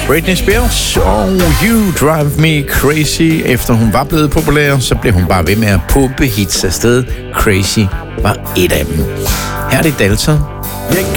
Britney Spears og You Drive Me Crazy. Efter hun var blevet populær, så blev hun bare ved med at pumpe hits afsted. Crazy var et af dem. Her er det Dalton.